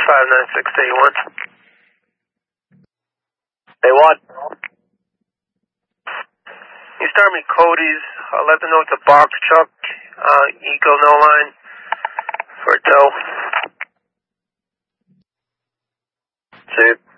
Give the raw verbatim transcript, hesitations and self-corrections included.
five nine six eight one. Hey, what? You start me Cody's. I'll let them know it's a box truck. Uh, Eco no line for a tow. See you.